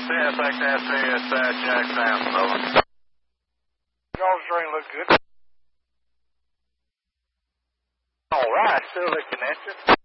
CSX SC is Jack Sampson, over. Y'all's drain look good. All right, still the connection.